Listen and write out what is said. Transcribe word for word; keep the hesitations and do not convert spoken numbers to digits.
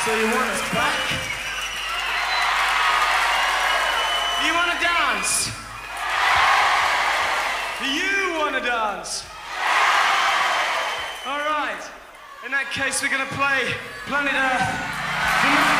So you want us back? You wanna dance? You wanna dance? All right. In that case, we're gonna play Planet Earth from the